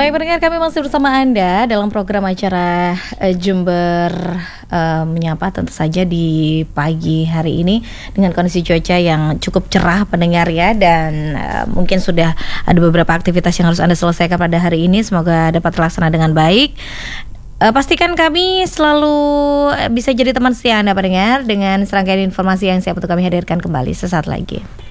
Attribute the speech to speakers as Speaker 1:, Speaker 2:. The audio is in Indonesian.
Speaker 1: Baik pendengar, kami masih bersama Anda dalam program acara Jember Menyapa, tentu saja di pagi hari ini dengan kondisi cuaca yang cukup cerah pendengar ya. Dan mungkin sudah ada beberapa aktivitas yang harus Anda selesaikan pada hari ini. Semoga dapat terlaksana dengan baik. Pastikan kami selalu bisa jadi teman setia Anda pendengar dengan serangkaian informasi yang siap untuk kami hadirkan kembali sesaat lagi.